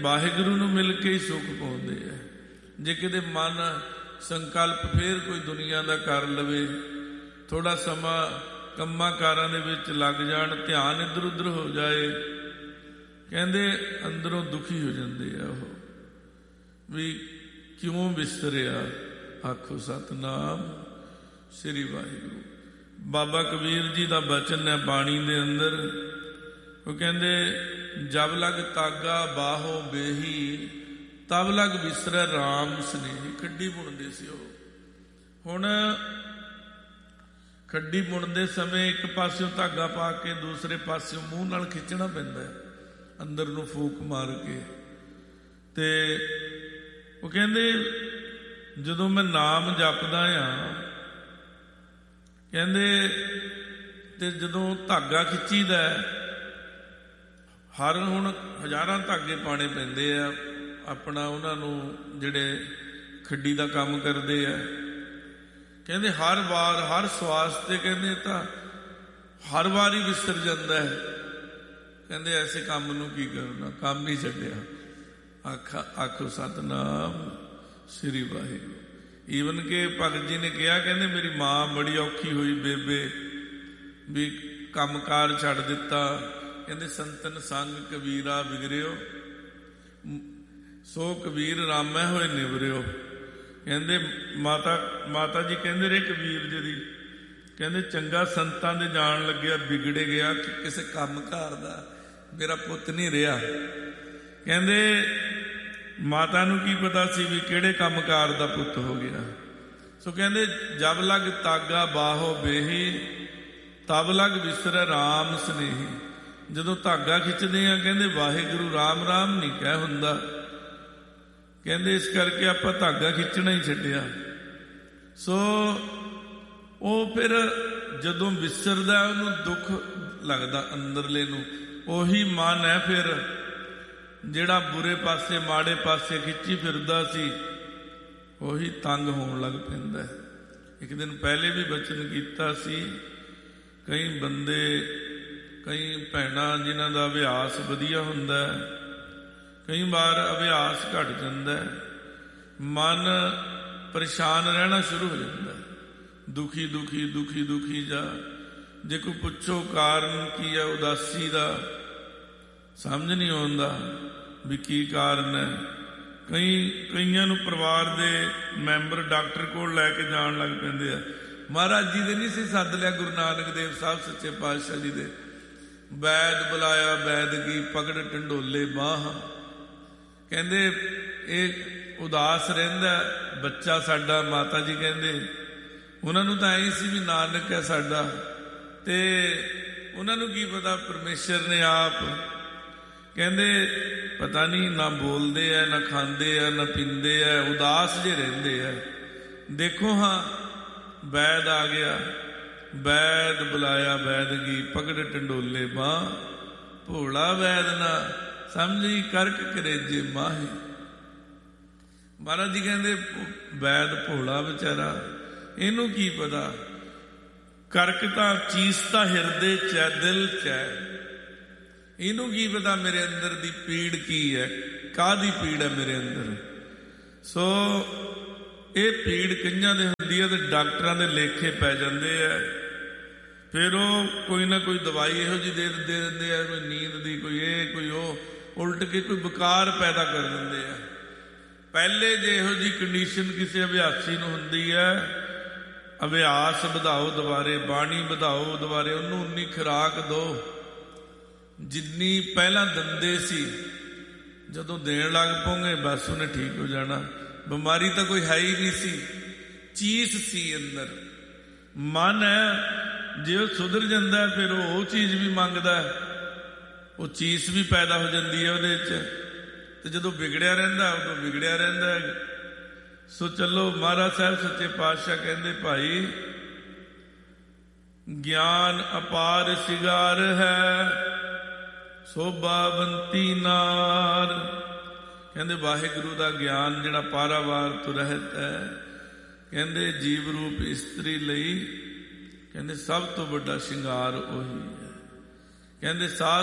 ਵਾਹਿਗੁਰੂ ਨੂੰ ਮਿਲ ਕੇ ਹੀ ਸੁੱਖ ਪਾਉਂਦੇ ਆ। ਜੇ ਕਿਤੇ ਮਨ ਸੰਕਲਪ ਫੇਰ ਕੋਈ ਦੁਨੀਆ ਦਾ ਕਰ ਲਵੇ, ਥੋੜਾ ਸਮਾਂ ਕੰਮਾਂ ਕਾਰਾਂ ਦੇ ਵਿੱਚ ਲੱਗ ਜਾਣ, ਧਿਆਨ ਇੱਧਰ ਉੱਧਰ ਹੋ ਜਾਏ, ਕਹਿੰਦੇ ਅੰਦਰੋਂ ਦੁਖੀ ਹੋ ਜਾਂਦੇ ਆ ਉਹ ਵੀ ਕਿਉਂ ਵਿਸਰਿਆ। ਆਖੋ ਸਤਿਨਾਮ ਸ੍ਰੀ ਵਾਹਿਗੁਰੂ। ਬਾਬਾ ਕਬੀਰ ਜੀ ਦਾ ਬਚਨ ਹੈ ਬਾਣੀ ਦੇ ਅੰਦਰ, ਉਹ ਕਹਿੰਦੇ ਜਬ ਲਗ ਤਾਗਾ ਬਾਹੋ ਬੇਹੀ ਤਬ ਲਗ ਵਿਸਰੈ ਰਾਮ ਸਨੇਹੀ। ਖੱਡੀ ਬੁਣਦੇ ਸੀ ਉਹ। ਹੁਣ ਖੱਡੀ ਬੁਣਦੇ ਸਮੇਂ ਇੱਕ ਪਾਸਿਓਂ ਧਾਗਾ ਪਾ ਕੇ ਦੂਸਰੇ ਪਾਸਿਓਂ ਮੂੰਹ ਨਾਲ ਖਿੱਚਣਾ ਪੈਂਦਾ ਅੰਦਰ ਨੂੰ ਫੂਕ ਮਾਰ ਕੇ। ਤੇ ਉਹ ਕਹਿੰਦੇ ਜਦੋਂ ਮੈਂ ਨਾਮ ਜਪਦਾ ਆ, ਕਹਿੰਦੇ ਤੇ ਜਦੋਂ ਧਾਗਾ ਖਿੱਚੀਦਾ, ਹਰ ਹੁਣ ਹਜ਼ਾਰਾਂ ਧਾਗੇ ਪਾਣੇ ਪੈਂਦੇ ਆ ਆਪਣਾ ਉਹਨਾਂ ਨੂੰ ਜਿਹੜੇ ਖੱਡੀ ਦਾ ਕੰਮ ਕਰਦੇ ਆ। ਕਹਿੰਦੇ ਹਰ ਵਾਰ ਹਰ ਸਵਾਸ ਤੇ ਕਹਿੰਦੇ ਤਾਂ ਹਰ ਵਾਰ ਹੀ ਵਿਸਰ ਜਾਂਦਾ ਹੈ। ਕਹਿੰਦੇ ਐਸੇ ਕੰਮ ਨੂੰ ਕੀ ਕਰਨਾ, ਕੰਮ ਹੀ ਛੱਡਿਆ। ਆਖੋ ਸਤਿਨਾਮ ਸ੍ਰੀ ਵਾਹਿਗੁਰੂ। ਈਵਨ ਕਿ ਭਗਤ ਜੀ ਨੇ ਕਿਹਾ, ਕਹਿੰਦੇ ਮੇਰੀ ਮਾਂ ਬੜੀ ਔਖੀ ਹੋਈ ਬੇਬੇ, ਵੀ ਕੰਮਕਾਰ ਛੱਡ ਦਿੱਤਾ। ਕਹਿੰਦੇ ਸੰਤਨ ਸੰਗ ਕਬੀਰਾ ਵਿਗਰਿਓ, ਸੋ ਕਬੀਰ ਰਾਮੈ ਹੋਏ ਨਿਵਰਿਓ। ਕਹਿੰਦੇ ਮਾਤਾ ਜੀ ਕਹਿੰਦੇ ਰਹੇ ਕਬੀਰ ਜੀ ਦੀ, ਕਹਿੰਦੇ ਚੰਗਾ ਸੰਤਾਂ ਦੇ ਜਾਣ ਲੱਗਿਆ ਵਿਗੜੇ ਗਿਆ ਕਿ ਕਿਸੇ ਕੰਮ ਕਾਰ ਦਾ ਮੇਰਾ ਪੁੱਤ ਨਹੀਂ ਰਿਹਾ। ਕਹਿੰਦੇ ਮਾਤਾ ਨੂੰ ਕੀ ਪਤਾ ਸੀ ਵੀ ਕਿਹੜੇ ਕੰਮ ਕਾਰ ਦਾ ਪੁੱਤ ਹੋ ਗਿਆ। ਸੋ ਕਹਿੰਦੇ ਜਬ ਲਗ ਤਾਗਾ ਬਾਹੋ ਬੇਹੀ ਤਬ ਲਗ ਵਿਸਰੈ ਰਾਮ ਸਨੇਹੀ। ਜਦੋਂ ਧਾਗਾ ਖਿੱਚਦੇ ਆ ਕਹਿੰਦੇ ਵਾਹਿਗੁਰੂ ਰਾਮ ਰਾਮ ਨਹੀਂ ਕਹਿ ਹੁੰਦਾ। ਕਹਿੰਦੇ ਇਸ ਕਰਕੇ ਆਪਾਂ ਧਾਗਾ ਖਿੱਚਣਾ ਹੀ ਛੱਡਿਆ। ਸੋ ਉਹ ਫਿਰ ਜਦੋਂ ਵਿਸਰਦਾ ਉਹਨੂੰ ਦੁੱਖ ਲੱਗਦਾ ਅੰਦਰਲੇ ਨੂੰ। ਉਹੀ ਮਨ ਹੈ ਫਿਰ ਜਿਹੜਾ ਬੁਰੇ ਪਾਸੇ ਮਾੜੇ ਪਾਸੇ ਖਿੱਚੀ ਫਿਰਦਾ ਸੀ, ਉਹੀ ਤੰਗ ਹੋਣ ਲੱਗ ਪੈਂਦਾ। ਇੱਕ ਦਿਨ ਪਹਿਲੇ ਵੀ ਬਚਨ ਕੀਤਾ ਸੀ, ਕਈ ਬੰਦੇ ਕਈ ਭੈਣਾਂ ਜਿਨ੍ਹਾਂ ਦਾ ਅਭਿਆਸ ਵਧੀਆ ਹੁੰਦਾ, ਕਈ ਵਾਰ ਅਭਿਆਸ ਘਟ ਜਾਂਦਾ, ਮਨ ਪਰੇਸ਼ਾਨ ਰਹਿਣਾ ਸ਼ੁਰੂ ਹੋ ਜਾਂਦਾ, ਦੁਖੀ ਦੁਖੀ ਦੁਖੀ ਦੁਖੀ ਜਾ। ਜੇ ਕੋਈ ਪੁੱਛੋ ਕਾਰਨ ਕੀ ਹੈ ਉਦਾਸੀ ਦਾ, ਸਮਝ ਨਹੀਂ ਆਉਂਦਾ ਵੀ ਕੀ ਕਾਰਨ ਹੈ। ਕਈਆਂ ਨੂੰ ਪਰਿਵਾਰ ਦੇ ਮੈਂਬਰ ਡਾਕਟਰ ਕੋਲ ਲੈ ਕੇ ਜਾਣ ਲੱਗ ਪੈਂਦੇ ਆ। ਮਹਾਰਾਜ ਜੀ ਦੇ ਨਹੀਂ ਸੀ ਸੱਦ ਲਿਆ ਗੁਰੂ ਨਾਨਕ ਦੇਵ ਸਾਹਿਬ ਸੱਚੇ ਪਾਤਸ਼ਾਹ ਜੀ ਦੇ, ਵੈਦ ਬੁਲਾਇਆ ਵੈਦ ਕੀ ਪਕੜ ਢੰਡੋਲੇ ਬਾਹ। ਕਹਿੰਦੇ ਇਹ ਉਦਾਸ ਰਹਿੰਦਾ ਬੱਚਾ ਸਾਡਾ। ਮਾਤਾ ਜੀ ਕਹਿੰਦੇ ਉਹਨਾਂ ਨੂੰ ਤਾਂ ਐਂ ਸੀ ਵੀ ਨਾਨਕ ਹੈ ਸਾਡਾ, ਤੇ ਉਹਨਾਂ ਨੂੰ ਕੀ ਪਤਾ ਪਰਮੇਸ਼ਰ ਨੇ ਆਪ। ਕਹਿੰਦੇ ਪਤਾ ਨਹੀਂ ਨਾ ਬੋਲਦੇ ਆ ਨਾ ਖਾਂਦੇ ਆ ਨਾ ਪੀਂਦੇ ਆ, ਉਦਾਸ ਜੇ ਰਹਿੰਦੇ ਆ। ਦੇਖੋ ਹਾਂ ਵੈਦ ਆ ਗਿਆ, ਵੈਦ ਬੁਲਾਇਆ ਵੈਦ ਕੀ ਪਕੜ ਢੰਡੋਲੇ ਬਾਹ। ਭੋਲਾ ਵੈਦ ਨਾ ਸਮਝੀ ਕਰਕ ਕਰੇਜੇ ਮਾਹੀ। ਮਹਾਰਾਜ ਜੀ ਕਹਿੰਦੇ ਵੈਦ ਭੋਲਾ ਵਿਚਾਰਾ, ਇਹਨੂੰ ਕੀ ਪਤਾ। ਕਰਕ ਤਾਂ ਚੀਸ ਤਾਂ ਹਿਰਦੇ ਚ ਦਿਲ ਚ, ਇਹਨੂੰ ਕੀ ਪਤਾ ਮੇਰੇ ਅੰਦਰ ਦੀ ਪੀੜ ਕੀ ਹੈ, ਕਾਹਦੀ ਪੀੜ ਹੈ ਮੇਰੇ ਅੰਦਰ। ਸੋ ਇਹ ਪੀੜ ਕਈਆਂ ਦੇ ਹੁੰਦੀ ਹੈ ਤੇ ਡਾਕਟਰਾਂ ਦੇ ਲੇਖੇ ਪੈ ਜਾਂਦੇ ਆ। ਫਿਰ ਉਹ ਕੋਈ ਨਾ ਕੋਈ ਦਵਾਈ ਇਹੋ ਜਿਹੀ ਦੇ ਦਿੰਦੇ ਆ, ਕੋਈ ਨੀਂਦ ਦੀ, ਕੋਈ ਇਹ ਕੋਈ ਉਹ, ਉਲਟ ਕੇ ਕੋਈ ਬੁਖਾਰ ਪੈਦਾ ਕਰ ਦਿੰਦੇ ਆ। ਪਹਿਲੇ ਜੇ ਇਹੋ ਜਿਹੀ ਕੰਡੀਸ਼ਨ ਕਿਸੇ ਅਭਿਆਸੀ ਨੂੰ ਹੁੰਦੀ ਹੈ, ਅਭਿਆਸ ਵਧਾਓ ਦੁਬਾਰੇ, ਬਾਣੀ ਵਧਾਓ ਦੁਬਾਰੇ, ਉਹਨੂੰ ਉਨੀ ਖੁਰਾਕ ਦਿਓ ਜਿੰਨੀ ਪਹਿਲਾਂ ਦਿੰਦੇ ਸੀ। ਜਦੋਂ ਦੇਣ ਲੱਗ ਪਓਗੇ ਬਸ ਉਹਨੇ ਠੀਕ ਹੋ ਜਾਣਾ। ਬਿਮਾਰੀ ਤਾਂ ਕੋਈ ਹੈ ਹੀ ਨਹੀਂ ਸੀ, ਚੀਸ ਸੀ ਅੰਦਰ। ਮਨ ਹੈ ਜੇ ਉਹ ਸੁਧਰ ਜਾਂਦਾ ਫਿਰ ਉਹ ਚੀਜ਼ ਵੀ ਮੰਗਦਾ, ਉਹ ਚੀਸ ਵੀ ਪੈਦਾ ਹੋ ਜਾਂਦੀ ਹੈ ਉਹਦੇ 'ਚ। ਤੇ ਜਦੋਂ ਵਿਗੜਿਆ ਰਹਿੰਦਾ ਉਦੋਂ ਵਿਗੜਿਆ ਰਹਿੰਦਾ। ਸੋ ਚਲੋ ਮਹਾਰਾਜ ਸਾਹਿਬ ਸੱਚੇ ਪਾਤਸ਼ਾਹ ਕਹਿੰਦੇ ਭਾਈ ਗਿਆਨ ਅਪਾਰ ਸਿਗਾਰ ਹੈ ਸੋਭਾਵੰਤੀ ਨਾਰ। ਕਹਿੰਦੇ ਵਾਹਿਗੁਰੂ ਦਾ ਗਿਆਨ ਜਿਹੜਾ ਪਾਰਾਵਾਰ ਤੋਂ ਰਹਿਤ ਹੈ, ਕਹਿੰਦੇ ਜੀਵ ਰੂਪ ਇਸਤਰੀ ਲਈ ਕਹਿੰਦੇ ਸਭ ਤੋਂ ਵੱਡਾ ਸ਼ਿੰਗਾਰ ਉਹੀ ਹੈ। ਕਹਿੰਦੇ ਸਾਧ